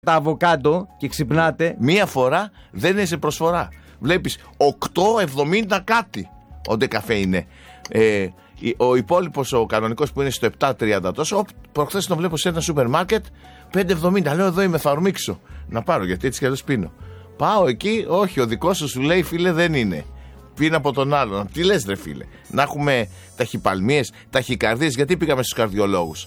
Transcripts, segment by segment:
τα αβοκάντο και ξυπνάτε. Μία φορά δεν είναι σε προσφορά. Βλέπεις 8,70 κάτι ο ντεκαφέ είναι. Ο υπόλοιπος, ο κανονικός που είναι στο 7,30 τόσο, προχθές τον βλέπω σε ένα σούπερ μάρκετ 5,70. Λέω εδώ είμαι, θα ορμήξω να πάρω γιατί έτσι κι αλλιώς πίνω. Πάω εκεί, όχι, ο δικός σου λέει φίλε δεν είναι. Πίνω από τον άλλον. Τι λες ρε φίλε, να έχουμε ταχυπαλμίες, ταχυκαρδίες, γιατί πήγαμε στους καρδιολόγους.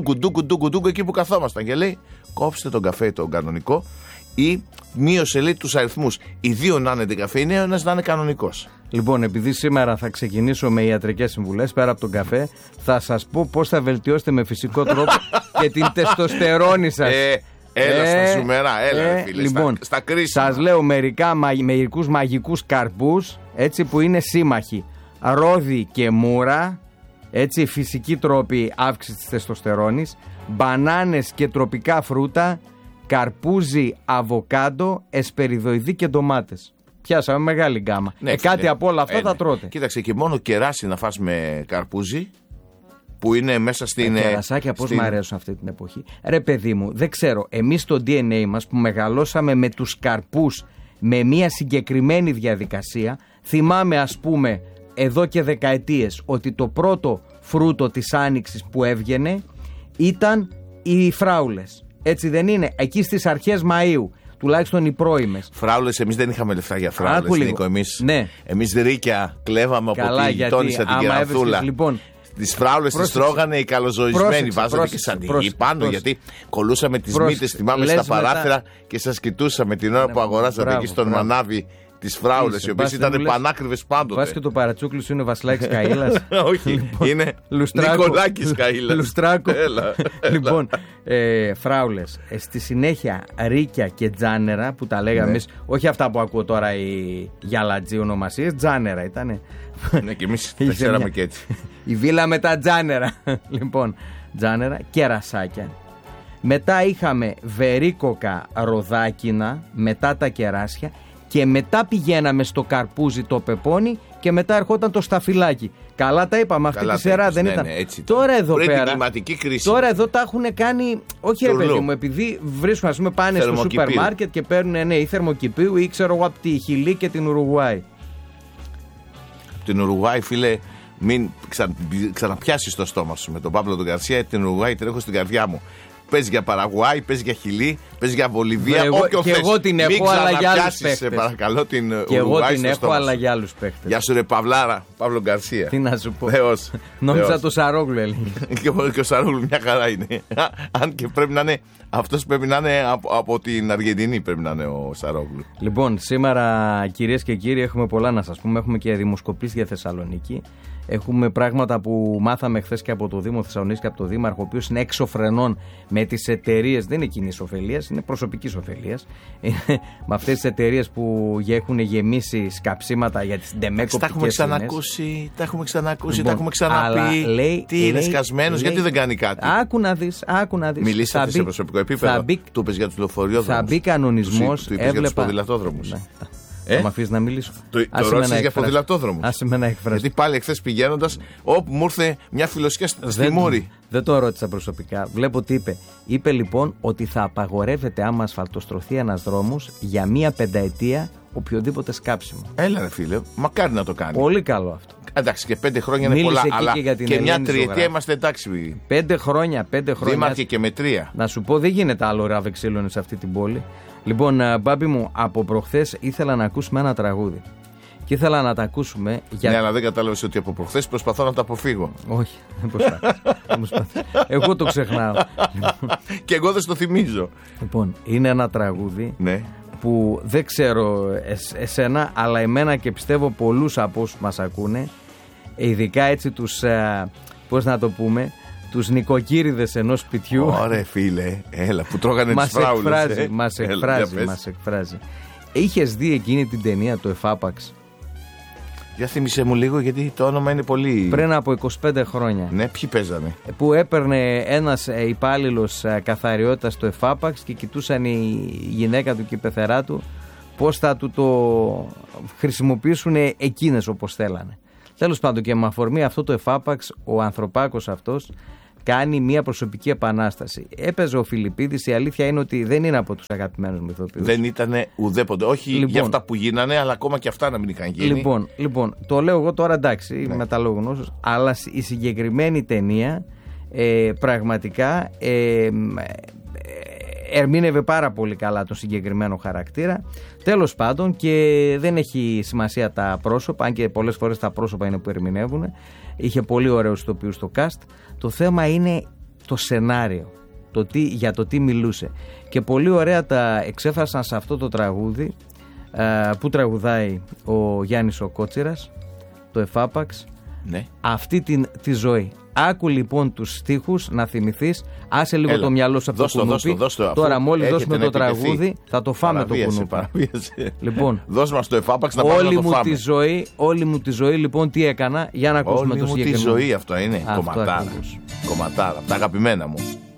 Τούκου εκεί που καθόμασταν και λέει κόψτε τον καφέ τον κανονικό ή μείωσε λέει τους αριθμούς. Οι δύο να είναι ντεκαφεϊνέ, ο ένας να είναι κανονικός. Λοιπόν, επειδή σήμερα θα ξεκινήσω με ιατρικές συμβουλές πέρα από τον καφέ, θα σας πω πώς θα βελτιώσετε με φυσικό τρόπο και την τεστοστερόνη σας. Έλα στα ζουμερά, έλα φίλε, λοιπόν, στα κρίσιμα. Σας λέω μερικούς μαγικούς καρπούς, έτσι που είναι σύμμαχοι. Ρόδι και μούρα, έτσι φυσικοί τρόποι αύξησης της τεστοστερόνης. Μπανάνες και τροπικά φρούτα, καρπούζι, αβοκάντο, εσπεριδοειδή και ντομάτες. Πιάσαμε μεγάλη γκάμα. Ναι, κάτι από όλα αυτά θα τρώτε. Κοίταξε, και μόνο κεράσι να φας με καρπούζι, που είναι μέσα στην. Κερασάκια πώς μ' αρέσουν αυτή την εποχή. Ρε παιδί μου, δεν ξέρω. Εμείς στο DNA μας που μεγαλώσαμε με τους καρπούς με μια συγκεκριμένη διαδικασία, θυμάμαι ας πούμε εδώ και δεκαετίες ότι το πρώτο φρούτο της άνοιξης που έβγαινε ήταν οι φράουλες. Έτσι δεν είναι? Εκεί στις αρχές Μαΐου. Τουλάχιστον οι πρώιμες. Φράουλες, εμείς δεν είχαμε λεφτά για φράουλες, Νίκο. Εμείς ρίκια κλέβαμε από τη γειτόνισσα την Κεραφθούλα. Λοιπόν, τις φράουλες τις τρώγανε οι καλοζωισμένοι. Βάζανε και σαντιγί πάνω, γιατί κολούσαμε τις μύτες, θυμάμαι, στα παράθυρα και σας κοιτούσαμε την ώρα που αγοράσατε εκεί στον μανάβι τις φράουλες, οι οποίες ήταν πανάκριβες πάντοτε. Βάζει και το παρατσούκλι σου είναι Βασιλάκης Καΐλας. Όχι, είναι Νικολάκης Καΐλας. Λουστράκο. Λοιπόν, φράουλες. Στη συνέχεια ρίκια και τζάνερα που τα λέγαμε εμείς, όχι αυτά που ακούω τώρα οι γιαλατζοί ονομασίες, τζάνερα ήτανε. Ναι, και εμείς τα ξέραμε και έτσι. Η βίλα με τα τζάνερα. Λοιπόν, τζάνερα, κερασάκια. Μετά είχαμε βερίκοκα ροδάκινα, μετά τα κεράσια. Και μετά πηγαίναμε στο καρπούζι το πεπόνι και μετά ερχόταν το σταφυλάκι. Καλά τα είπαμε, αυτή τη σειρά δεν ήταν. Τώρα εδώ πέρα. Τώρα εδώ τα έχουν κάνει. Όχι ρε παιδί μου, επειδή βρίσκουν, ας πούμε, πάνε στο σούπερ μάρκετ και παίρνουν ή θερμοκηπίου ή ξέρω εγώ από τη Χιλή και την Ουρουγουάη. Από την Ουρουγουάη, φίλε, μην ξαναπιάσεις το στόμα σου με τον Παύλο τον Γκαρσία. Την Ουρουγουάη την έχω στην καρδιά μου. Παίζει για Παραγουάη, παίζει για Χιλή, παίζει για Βολιβία. Και εγώ την έχω, αλλά για άλλους παίχτες. Παρακαλώ την και εγώ την έχω, αλλά για άλλους παίχτες. Γεια σου ρε Παυλάρα, Παύλο Γκαρσία. Τι να σου πω. Θεός. Νόμιζα το Σαρόγλου έλεγε. Και ο Σαρόγλου μια χαρά είναι. Αν και πρέπει να είναι, αυτός πρέπει να είναι από την Αργεντινή, πρέπει να είναι ο Σαρόγλου. Λοιπόν, σήμερα κυρίες και κύριοι έχουμε πολλά να σας πούμε. Έχουμε και δημοσκοπήσεις για Θεσσαλονίκη. Έχουμε πράγματα που μάθαμε χθες και από το Δήμο Θεσσαλονίκης και από το Δήμαρχο, ο οποίος είναι εξ ωφρενών με τις εταιρείες, δεν είναι κοινής ωφελίας, είναι προσωπικής ωφελίας. Με αυτές τις εταιρείες που έχουν γεμίσει σκαψίματα για τις ντεμέκοπτικές. Τα έχουμε ξανακούσει, τα έχουμε ξαναπεί. Τι είναι σκασμένος, γιατί δεν κάνει κάτι. Άκου να δεις. Μιλήσατε σε προσωπικό επίπεδο. Του είπες για τους λεωφοριόδρομους. Θα μπει κανονισμός. Του είπες για τους ποδηλατόδρομους. Θα με αφήσει να μιλήσω. Το ρώτησες για ποδηλατόδρομο. Άσε με να εκφράσω. Γιατί πάλι εχθές πηγαίνοντας, όπου μου ήρθε μια φιλοσιά στη μούρη. Δεν το ρώτησα προσωπικά. Βλέπω τι είπε. Είπε λοιπόν ότι θα απαγορεύεται άμα ασφαλτοστρωθεί ένας δρόμος για μία πενταετία οποιοδήποτε σκάψιμο. Έλα ρε φίλε, μακάρι να το κάνει. Πολύ καλό αυτό. Εντάξει, και 5 χρόνια είναι πολλά, αλλά και μια τριετία είμαστε εντάξει. 5 χρόνια. Δήμαρχε και με 3. Να σου πω, δεν γίνεται άλλο ράβε ξύλωνε σε αυτή την πόλη. Λοιπόν, Μπάμπη μου, από προχθές ήθελα να ακούσουμε ένα τραγούδι. Και ήθελα να τα ακούσουμε για. Ναι, αλλά δεν κατάλαβες ότι από προχθές προσπαθώ να τα αποφύγω. Όχι, δεν προσπαθώ. Εγώ το ξεχνάω. Και εγώ δεν στο θυμίζω. Λοιπόν, είναι ένα τραγούδι. Ναι. Που δεν ξέρω εσένα, αλλά εμένα και πιστεύω πολλούς από όσους μας ακούνε, ειδικά έτσι τους, πώς να το πούμε, τους νοικοκύριδες ενός σπιτιού. Ωραία φίλε, έλα που τρώγανε τις φράουλες. Μας εκφράζει. Είχες δει εκείνη την ταινία, το Εφάπαξ? Για θύμισε μου λίγο, γιατί το όνομα είναι πολύ. Πριν από 25 χρόνια. Ναι, ποιοι παίζανε? Που έπαιρνε ένας υπάλληλος καθαριότητας στο Εφάπαξ και κοιτούσαν η γυναίκα του και η πεθερά του πώς θα του το χρησιμοποιήσουν εκείνες όπως θέλανε. Τέλος πάντων, και με αφορμή αυτό το Εφάπαξ, ο ανθρωπάκος αυτός κάνει μια προσωπική επανάσταση. Έπαιζε ο Φιλιππίδης, η αλήθεια είναι ότι δεν είναι από τους αγαπημένους μου ηθοποιούς. Δεν ήταν ουδέποτε. Όχι για αυτά που γίνανε, αλλά ακόμα και αυτά να μην είχαν γίνει. Λοιπόν, το λέω εγώ τώρα, εντάξει, είμαι μεταλλογνώσος, αλλά η συγκεκριμένη ταινία πραγματικά ερμήνευε πάρα πολύ καλά τον συγκεκριμένο χαρακτήρα. Τέλος πάντων, και δεν έχει σημασία τα πρόσωπα, αν και πολλές φορές τα πρόσωπα είναι που ερμηνεύουν. Είχε πολύ ωραίους ηθοποιούς στο cast. Το θέμα είναι το σενάριο, για το τι μιλούσε. Και πολύ ωραία τα εξέφρασαν σε αυτό το τραγούδι που τραγουδάει ο Γιάννης ο Κότσιρας, το Εφάπαξ, ναι. Αυτή τη ζωή. Άκου λοιπόν τους στίχους να θυμηθείς. Άσε λίγο το μυαλό σου από το κουνούπι. Τώρα μόλις δώσουμε το τραγούδι θα το φάμε το κουνούπι. Λοιπόν, δώσ' μας το Εφάπαξ να πάμε να το φάμε. Όλη μου τη ζωή λοιπόν τι έκανα. Για να ακούσουμε το συγκεκριμένο. Όλη μου τη ζωή αυτό είναι. Κομματάρα. Από τα αγαπημένα μου.